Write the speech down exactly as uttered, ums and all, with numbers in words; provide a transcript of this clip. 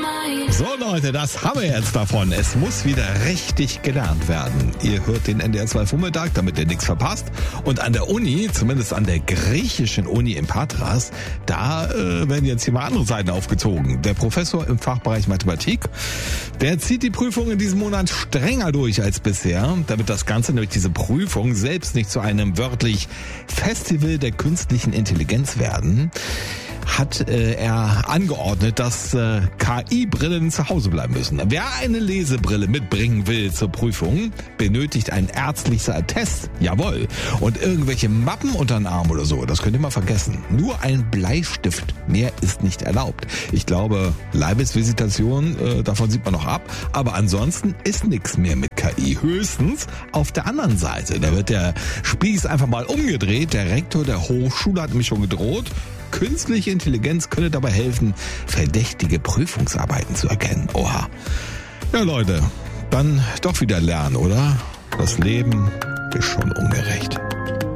So Leute, das haben wir jetzt davon. Es muss wieder richtig gelernt werden. Ihr hört den N D R zwei Vormittag, damit ihr nichts verpasst. Und an der Uni, zumindest an der griechischen Uni in Patras, da äh, werden jetzt hier mal andere Seiten aufgezogen. Der Professor im Fachbereich Mathematik, der zieht die Prüfung in diesem Monat strenger durch als bisher, damit das Ganze durch diese Prüfung selbst nicht zu einem wörtlich Festival der künstlichen Intelligenz werden, hat äh, er angeordnet, dass äh, K I-Brillen zu Hause bleiben müssen. Wer eine Lesebrille mitbringen will zur Prüfung, benötigt ein ärztliches Attest. Jawohl. Und irgendwelche Mappen unter den Arm oder so, das könnt ihr mal vergessen. Nur ein Bleistift, mehr ist nicht erlaubt. Ich glaube, Leibesvisitation, äh, davon sieht man noch ab. Aber ansonsten ist nichts mehr mit K I. Höchstens auf der anderen Seite. Da wird der Spieß einfach mal umgedreht. Der Rektor der Hochschule hat nämlich schon gedroht, künstliche Intelligenz könne dabei helfen, verdächtige Prüfungsarbeiten zu erkennen. Oha. Ja Leute, dann doch wieder lernen, oder? Das Leben ist schon ungerecht.